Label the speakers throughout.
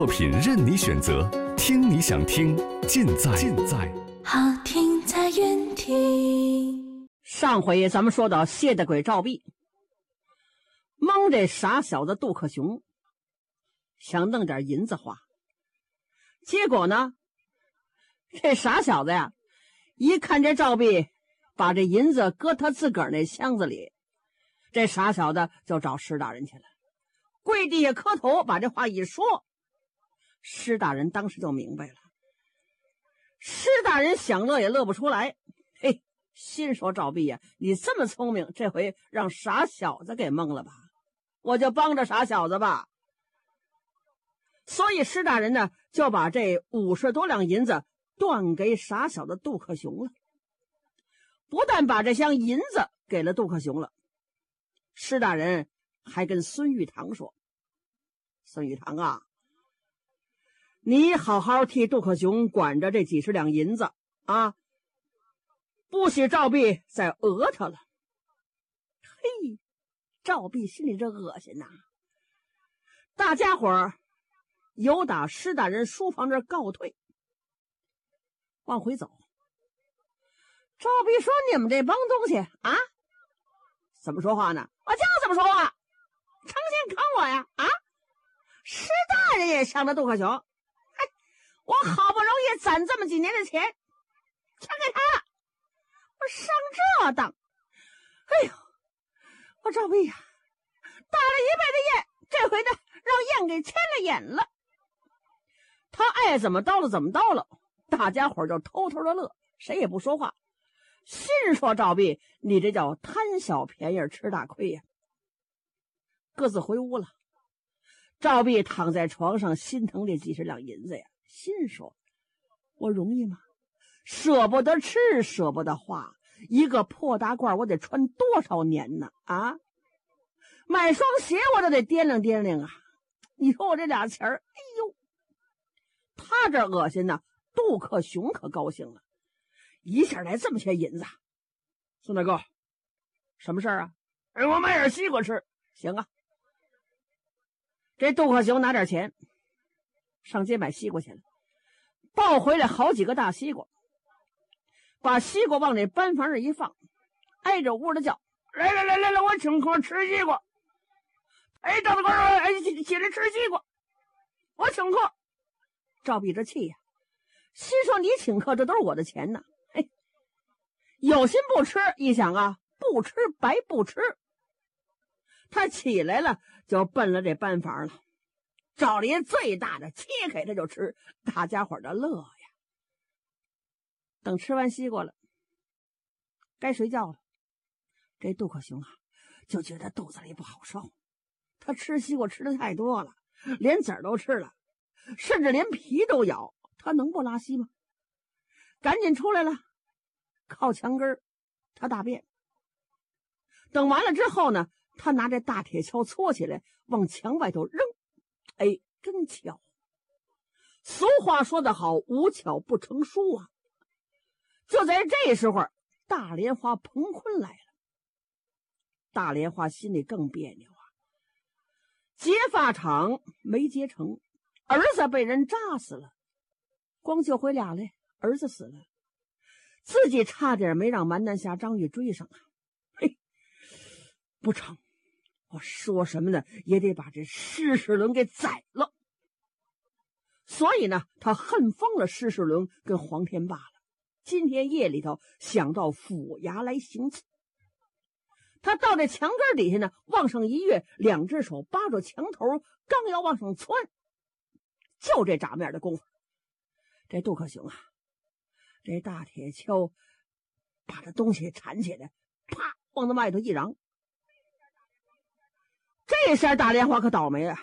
Speaker 1: 作品任你选择，听你想听，尽在
Speaker 2: 好听在云听。
Speaker 3: 上回咱们说到谢大鬼赵壁蒙这傻小子杜克雄，想弄点银子花，结果呢，这傻小子呀，一看这赵壁把这银子搁他自个儿那箱子里，这傻小子就找施大人去了，跪地下磕头，把这话一说，施大人当时就明白了。施大人想乐也乐不出来，嘿，心说赵壁呀，你这么聪明，这回让傻小子给蒙了吧，我就帮着傻小子吧。所以施大人呢，就把这50多两银子断给傻小子杜克雄了。不但把这箱银子给了杜克雄了，施大人还跟孙玉堂说：“孙玉堂啊，你好好替杜克雄管着这几十两银子啊，不许赵壁再讹他了。”嘿，赵壁心里这恶心呐！大家伙儿由打施大人书房这儿告退，往回走。赵壁说：“你们这帮东西啊，怎么说话呢？我就怎么说话，成心坑我呀！啊，施大人也想着杜克雄，嘿，我好不容易攒这么几年的钱，全给他了，我上这当！哎呦，我赵壁呀，打了一辈子雁，这回呢，让雁给牵了眼了。他爱怎么叨了怎么叨了，大家伙就偷偷的乐，谁也不说话。心说赵壁，你这叫贪小便宜吃大亏呀！各自回屋了。赵壁躺在床上，心疼这几十两银子呀，心说：我容易吗？舍不得吃，舍不得花，一个破大褂我得穿多少年呢？啊，买双鞋我都得掂量掂量啊！你说我这俩钱儿，哎呦，他这恶心呢，杜克雄可高兴了。一下来这么些银子，孙大哥，什么事儿啊？我买点西瓜吃。行啊。这杜克雄拿点钱上街买西瓜去了，抱回来好几个大西瓜，把西瓜往那班房上一放，挨着屋的叫：来，我请客吃西瓜。哎，大大哥，哎，起来吃西瓜，我请客。赵壁这气呀，心说你请客，这都是我的钱呢。有心不吃，一想啊，不吃白不吃。他起来了，就奔了这班房了，找了一最大的切开他就吃，大家伙的乐呀。等吃完西瓜了，该睡觉了。这杜克雄啊，就觉得肚子里不好受，他吃西瓜吃的太多了，连籽儿都吃了，甚至连皮都咬，他能不拉稀吗？赶紧出来了，靠墙根他大便。等完了之后呢，他拿这大铁锹搓起来往墙外头扔。哎，真巧，俗话说得好，无巧不成书啊。就在这时候，大莲花彭坤来了。大莲花心里更别扭啊，结发厂没结成，儿子被人扎死了，光救回俩来，儿子死了，自己差点没让蛮南侠张玉追上啊！嘿，不成，我说什么呢，也得把这施世伦给宰了。所以呢，他恨疯了施世伦跟黄天霸了。今天夜里头想到府衙来行刺，他到这墙根底下呢，往上一跃，两只手扒着墙头，刚要往上窜，就这眨面的功夫，这杜克雄啊，这大铁锹把这东西缠起来，啪往那外头一嚷。这下大莲花可倒霉啊，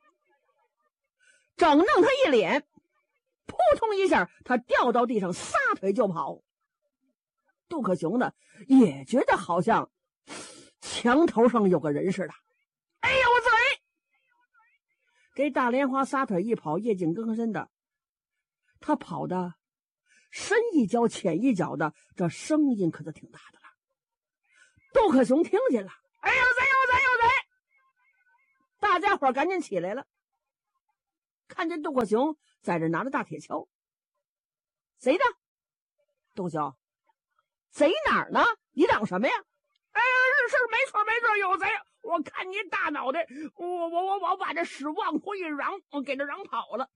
Speaker 3: 整弄他一脸，扑通一下他掉到地上，撒腿就跑。杜克雄呢也觉得好像墙头上有个人似的，哎呀我嘴！给大莲花撒腿一跑，夜景更深的，他跑的深一脚浅一脚的，这声音可是挺大的了。杜克雄听见了，哎呦贼，大家伙赶紧起来了， 看见杜克雄在这拿着大铁锹。贼呢？杜克雄，贼哪儿呢？你嚷什么呀？哎，是没错，有贼！我看你大脑袋，我把这屎往回一嚷，我给他嚷跑了。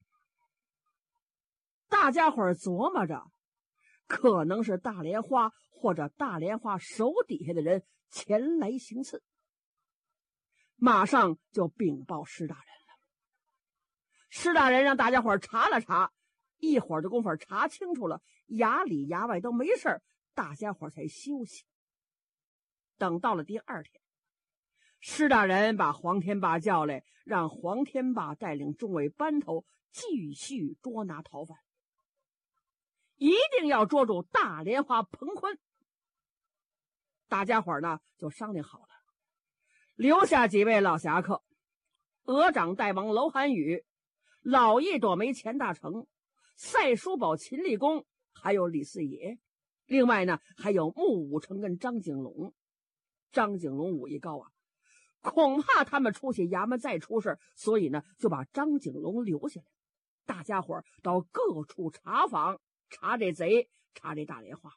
Speaker 3: 大家伙琢磨着，可能是大莲花或者大莲花手底下的人前来行刺，马上就禀报施大人了。施大人让大家伙查了查，一会儿的功夫查清楚了，衙里衙外都没事，大家伙才休息。等到了第二天，施大人把黄天霸叫来，让黄天霸带领众位班头继续捉拿逃犯，一定要捉住大莲花彭坤。大家伙呢就商量好了，留下几位老侠客：鹅掌大王娄涵宇、老一朵梅钱大成、赛叔宝秦立功，还有李四爷。另外呢还有穆武成跟张景龙。张景龙武艺高啊，恐怕他们出去衙门再出事，所以呢就把张景龙留下来。大家伙到各处查访，查这贼，查这大莲花。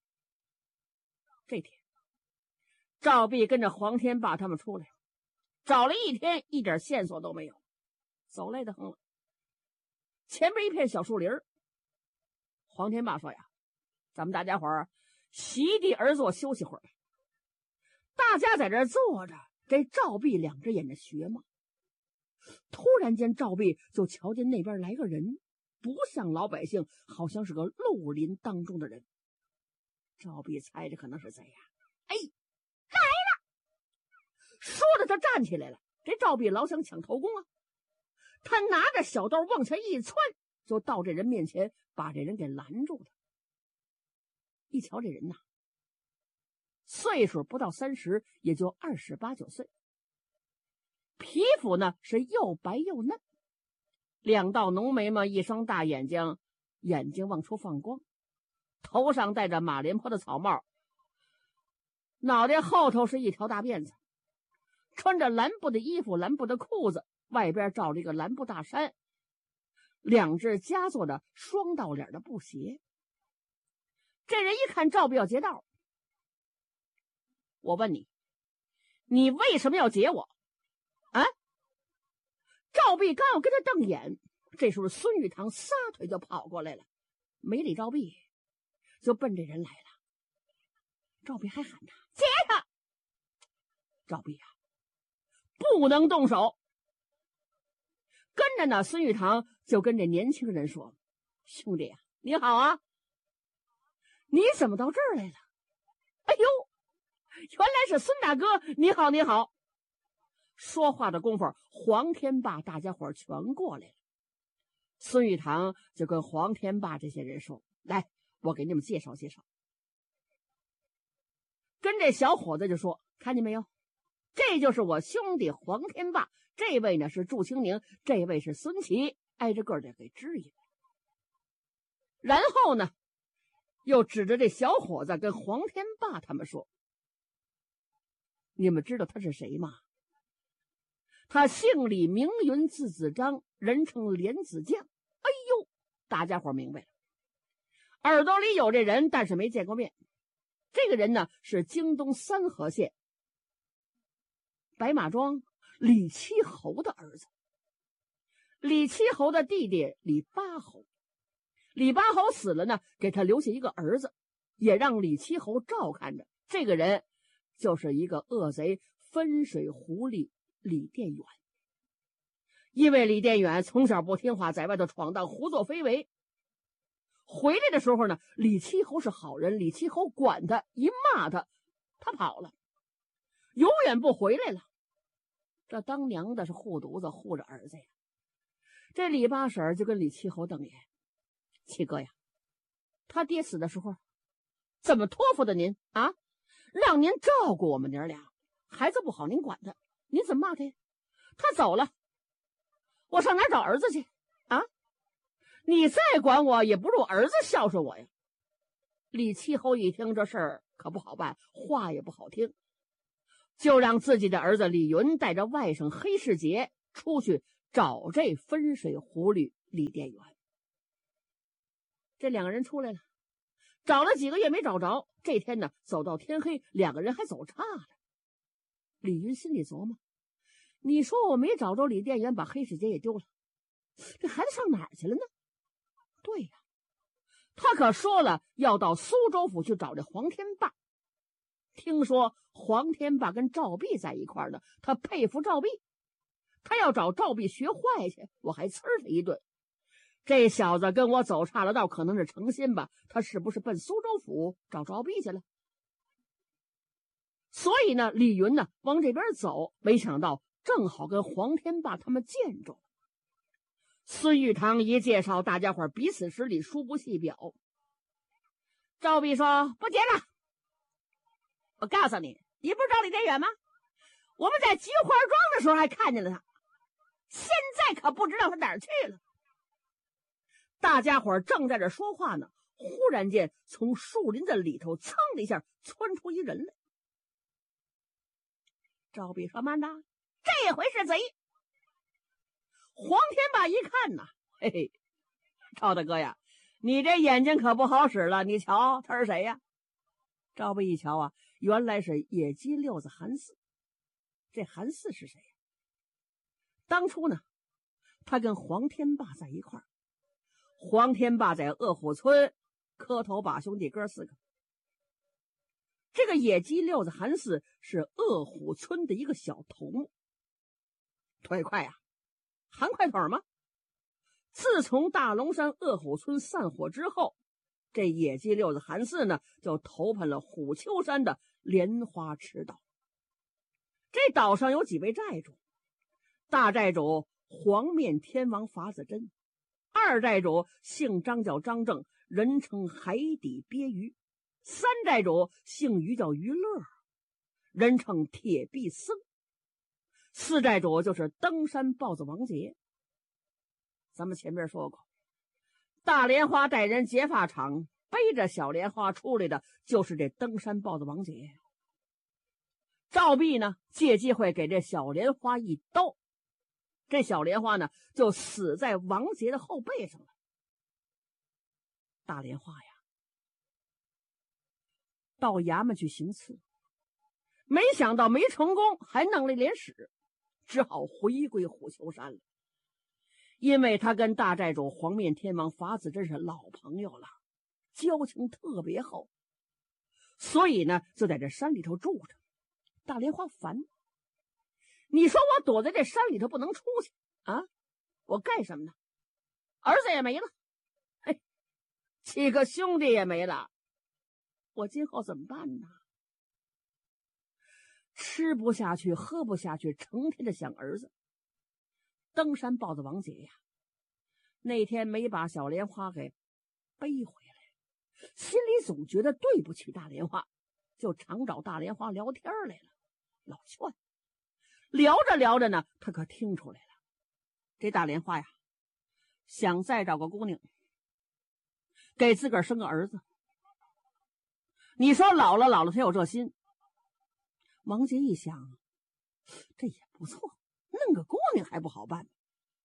Speaker 3: 这天赵弼跟着黄天霸他们出来，找了一天，一点线索都没有，走累得很了。前边一片小树林，黄天霸说呀，咱们大家伙席地而坐休息会儿。大家在这坐着，这赵弼两只眼睛学嘛。突然间赵弼就瞧见那边来个人，不像老百姓，好像是个绿林当中的人。赵弼猜着可能是贼呀，哎，来了！说着他站起来了。这赵弼老想抢头功啊，他拿着小刀往下一窜，就到这人面前，把这人给拦住了。一瞧这人呐，岁数不到30，也就28、29岁，皮肤呢是又白又嫩，两道浓眉毛，一双大眼睛，眼睛往出放光，头上戴着马连坡的草帽，脑袋后头是一条大辫子，穿着蓝布的衣服，蓝布的裤子，外边罩着一个蓝布大衫，两只夹做的双道脸的布鞋。这人一看赵弼要劫道，我问你，你为什么要劫我啊？赵弼刚要跟他瞪眼，这时候孙玉堂撒腿就跑过来了，没理赵弼，就奔这人来了。赵弼还喊他劫他，赵弼啊，不能动手。跟着呢，孙玉堂就跟这年轻人说，兄弟啊，你好啊，你怎么到这儿来了？哎呦，原来是孙大哥，你好你好。说话的功夫，黄天霸大家伙全过来了。孙玉堂就跟黄天霸这些人说，来，我给你们介绍介绍。跟这小伙子就说，看见没有，这就是我兄弟黄天霸，这位呢是祝清宁，这位是孙琦，挨着个的给支应。然后呢又指着这小伙子跟黄天霸他们说，你们知道他是谁吗？他姓李，名云，字子章，人称莲子将。哎呦，大家伙明白了，耳朵里有这人，但是没见过面。这个人呢是京东三河县白马庄李七侯的儿子，李七侯的弟弟李八侯。李八侯死了呢，给他留下一个儿子，也让李七侯照看着。这个人就是一个恶贼分水狐狸李殿远。因为李殿远从小不听话，在外头闯荡，胡作非为，回来的时候呢，李七侯是好人，李七侯管他，一骂他，他跑了，永远不回来了。这当娘的是护犊子，护着儿子呀。这李八婶就跟李七侯瞪眼，七哥呀，他爹死的时候怎么托付的您啊？让您照顾我们娘俩，孩子不好您管他，您怎么骂他呀？他走了，我上哪儿找儿子去啊？你再管我也不如儿子孝顺我呀。李七侯一听这事儿可不好办，话也不好听，就让自己的儿子李云带着外甥黑世杰出去找这分水狐狸李店员。这两个人出来了，找了几个月没找着，这天呢走到天黑，两个人还走岔了。李云心里琢磨，你说我没找着李店员，把黑世杰也丢了，这孩子上哪儿去了呢？对呀，他可说了要到苏州府去找这黄天霸。听说黄天霸跟赵壁在一块儿呢，他佩服赵壁，他要找赵壁学坏去，我还呲他一顿。这小子跟我走岔了道，可能是诚心吧？他是不是奔苏州府找赵壁去了？所以呢，李云呢往这边走，没想到正好跟黄天霸他们见着了。孙玉堂一介绍，大家伙彼此十里，殊不细表。赵壁说：“不见了。我告诉你，你不是找李店员吗？我们在菊花庄的时候还看见了他，现在可不知道他哪儿去了。”大家伙正在这说话呢，忽然间从树林子里头噌的一下窜出一人来。赵壁说：“慢着，这回是贼。”黄天霸一看呐，嘿嘿，赵大哥呀，你这眼睛可不好使了，你瞧他是谁呀？赵壁一瞧啊，原来是野鸡六子韩四。这韩四是谁呀？当初呢，他跟黄天霸在一块儿，黄天霸在鄂虎村磕头把兄弟哥四个。这个野鸡六子韩四是鄂虎村的一个小头目，腿快呀，韩快腿吗？自从大龙山鄂虎村散伙之后，这野鸡六子韩四呢就投奔了虎丘山的莲花池岛。这岛上有几位寨主，大寨主黄面天王法子真，二寨主姓张叫张正，人称海底鳖鱼，三寨主姓于叫于乐，人称铁臂僧，四寨主就是登山豹子王杰。咱们前面说过，大莲花带人结发场背着小莲花出来的就是这登山豹子王杰。赵壁呢借机会给这小莲花一刀，这小莲花呢就死在王杰的后背上了。大莲花呀到衙门去行刺，没想到没成功，还弄了一脸屎，只好回归虎丘山了。因为他跟大寨主黄面天王法子真是老朋友了，交情特别厚，所以呢就在这山里头住着。大莲花烦，你说我躲在这山里头不能出去啊，我干什么呢？儿子也没了，嘿，几个兄弟也没了，我今后怎么办呢？吃不下去喝不下去，成天的想儿子。登山豹子王杰呀，那天没把小莲花给背回来，心里总觉得对不起大莲花，就常找大莲花聊天来了，老劝。聊着聊着呢，他可听出来了，这大莲花呀想再找个姑娘，给自个儿生个儿子。你说老了他有这心。王杰一想，这也不错，弄个姑娘还不好办呢。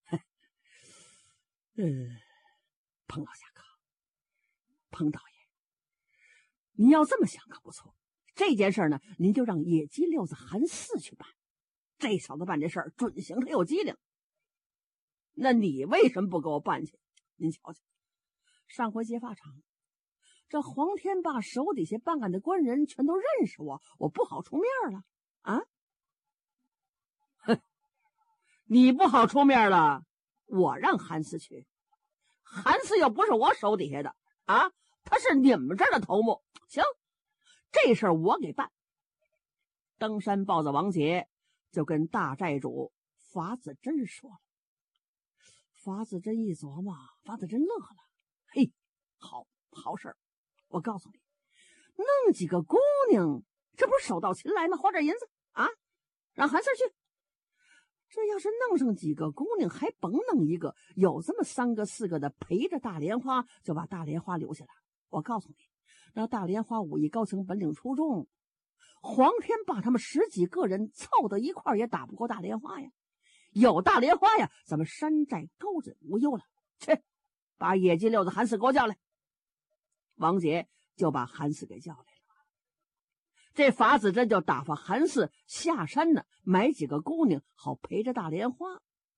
Speaker 3: 彭老侠客，彭导演，你要这么想可不错。这件事呢，您就让野鸡六子韩四去办。这小子办这事儿准行，他有机灵。那你为什么不给我办去？您瞧瞧，上回结发场，这黄天霸手底下办案的官人全都认识我，我不好出面了啊！哼，你不好出面了，我让韩四去。韩四又不是我手底下的啊，他是你们这儿的头目。行，这事儿我给办。登山豹子王杰就跟大寨主法子真说了。法子真一琢磨，法子真乐了，嘿，好事儿！我告诉你，弄几个姑娘，这不是手到擒来吗？花点银子啊，让韩四去。这要是弄上几个姑娘，还甭弄一个，有这么3个4个的陪着大莲花，就把大莲花留下来。我告诉你，那大莲花武艺高强，本领出众，黄天霸他们10几个人凑到一块儿也打不过大莲花呀。 有大莲花呀，咱们山寨高枕无忧了。去，把野鸡六子韩四给我叫来。王杰就把韩四给叫来了。这法子真就打发韩四下山呢，买几个姑娘，好陪着大莲花。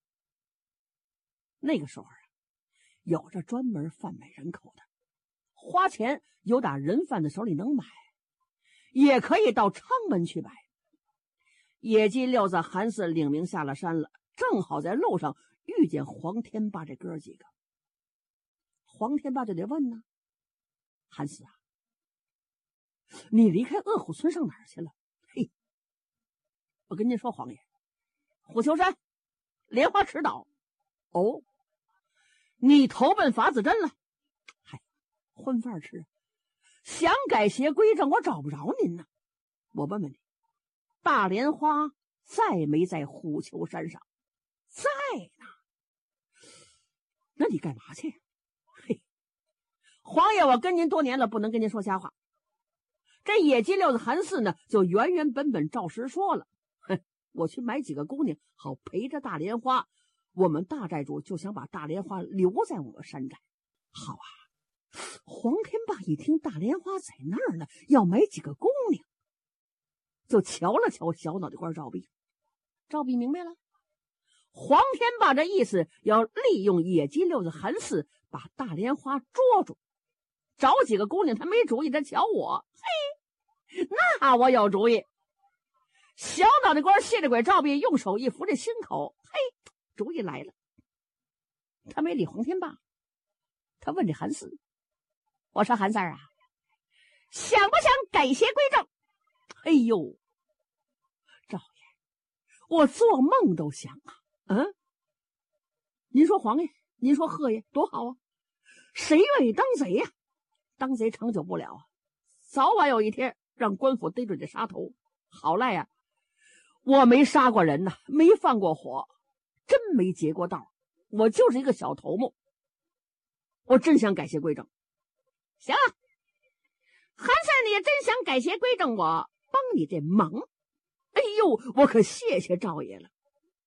Speaker 3: 那个时候啊，有着专门贩卖人口的，花钱由打人贩子手里能买，也可以到昌门去买。野鸡六子韩四领命下了山了，正好在路上遇见黄天霸这哥几个。黄天霸就得问呢，韩四啊，你离开恶虎村上哪儿去了？嘿，我跟您说，黄爷，虎丘山莲花池岛。哦，你投奔法子镇了？嗨，混饭吃，想改邪归正，我找不着您呢。我问问你，大莲花在没在虎丘山上？在呢。那你干嘛去呀？嘿，黄爷，我跟您多年了，不能跟您说瞎话。这野鸡六子韩四呢，就原原本本照实说了。我去买几个姑娘，好陪着大莲花。我们大寨主就想把大莲花留在我们山寨。好啊！黄天霸一听大莲花在那儿呢，要买几个姑娘，就瞧了瞧小脑袋瓜赵壁。赵壁明白了，黄天霸这意思要利用野鸡六子韩四把大莲花捉住，找几个姑娘他没主意，他瞧我，嘿，那我有主意。小脑袋瓜谢着鬼赵壁用手一扶这心口，嘿，主意来了。他没理黄天霸，他问这韩四，我说韩四啊，想不想改邪归正？哎呦，赵爷，我做梦都想啊。您说黄爷，您说贺爷，多好啊，谁愿意当贼呀？当贼长久不了啊，早晚有一天让官府逮住这杀头。好赖呀，我没杀过人呐，没放过火，真没劫过道，我就是一个小头目。我真想改邪归正。行啊，韩四你也真想改邪归正，我帮你这忙。哎呦，我可谢谢赵爷了。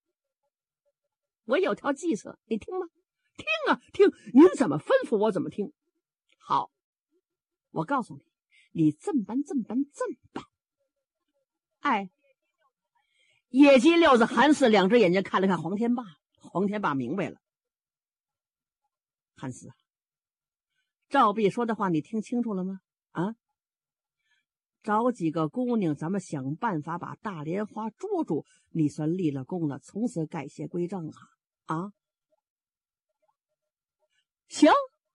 Speaker 3: 我有条计策，你听吗？听啊，听，您怎么吩咐我怎么听。好，我告诉你，你这么办。哎，野鸡六子韩四两只眼睛看了看黄天霸，黄天霸明白了。韩四啊，赵壁说的话你听清楚了吗？啊，找几个姑娘，咱们想办法把大莲花捉住，你算立了功了，从此改邪归正啊！行，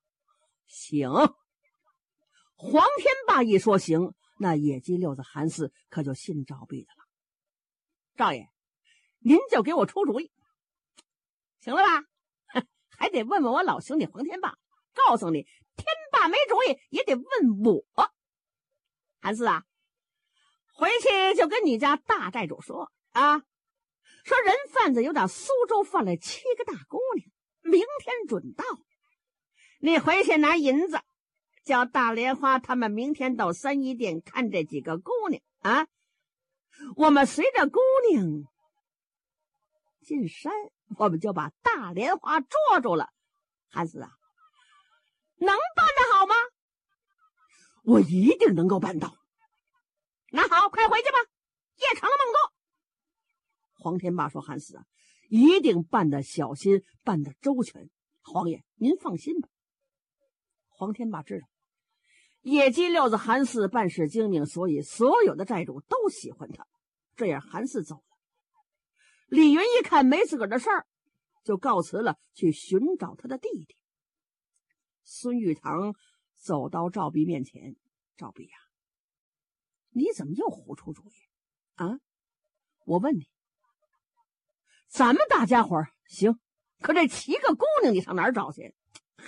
Speaker 3: 黄天霸一说行，那野鸡六子韩四可就信赵壁的了。赵爷，您就给我出主意，行了吧？还得问问我老兄弟黄天霸，告诉你，天霸没主意也得问我。韩四啊，回去就跟你家大寨主说啊，说人贩子有打苏州贩来7个大姑娘，明天准到。你回去拿银子，叫大莲花他们明天到三一店看这几个姑娘啊。我们随着姑娘进山，我们就把大莲花捉住了。韩四啊，能办得好吗？我一定能够办到。那好，快回去吧，夜长梦多。黄天霸说，韩四啊，一定办得小心，办得周全。黄爷您放心吧。黄天霸知道野鸡六子韩四办事精明，所以所有的寨主都喜欢他。这样韩四走了，李云一看没自个儿的事儿，就告辞了，去寻找他的弟弟。孙玉堂走到赵壁面前，赵壁呀，你怎么又胡出主意啊？我问你，咱们大家伙行，可这7个姑娘你上哪儿找去？嘿，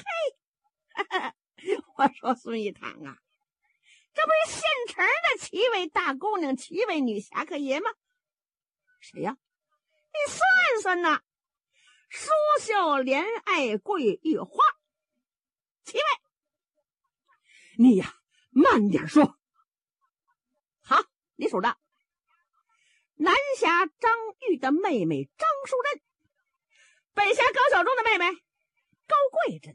Speaker 3: 我说孙玉堂啊，这不是现成的7位大姑娘，7位女侠客爷吗？谁呀？你算算呐，淑秀怜爱桂玉花，7位。你呀，慢点说。好，你数着。南侠张玉的妹妹张淑珍北峡高小中的妹妹高贵着